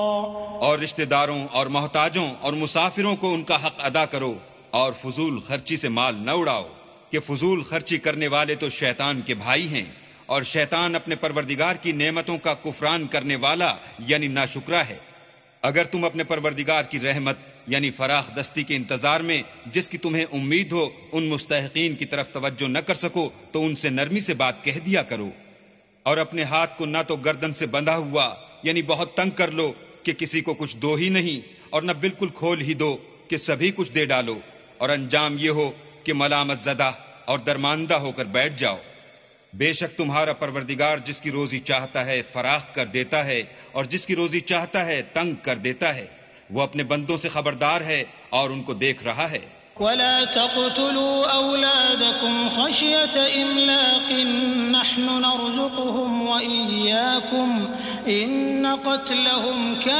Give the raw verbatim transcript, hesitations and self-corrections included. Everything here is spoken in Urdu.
اور رشتہ داروں اور محتاجوں اور مسافروں کو ان کا حق ادا کرو، اور فضول خرچی سے مال نہ اڑاؤ، کہ فضول خرچی کرنے والے تو شیطان کے بھائی ہیں، اور شیطان اپنے پروردگار کی نعمتوں کا کفران کرنے والا یعنی ناشکرا ہے۔ اگر تم اپنے پروردگار کی رحمت یعنی فراخ دستی کے انتظار میں جس کی تمہیں امید ہو ان مستحقین کی طرف توجہ نہ کر سکو تو ان سے نرمی سے بات کہہ دیا کرو، اور اپنے ہاتھ کو نہ تو گردن سے بندھا ہوا یعنی بہت تنگ کر لو کہ کسی کو کچھ دو ہی نہیں، اور نہ بالکل کھول ہی دو کہ سبھی کچھ دے ڈالو، اور انجام یہ ہو کہ ملامت زدہ اور درماندہ ہو کر بیٹھ جاؤ۔ بے شک تمہارا پروردگار جس کی روزی چاہتا ہے فراخ کر دیتا ہے، اور جس کی روزی چاہتا ہے تنگ کر دیتا ہے۔ وہ اپنے بندوں سے خبردار ہے اور ان کو دیکھ رہا ہے۔ ولا تقتلوا أولادكم خشية إملاق نحن نرزقهم وإياكم إن قتلهم كان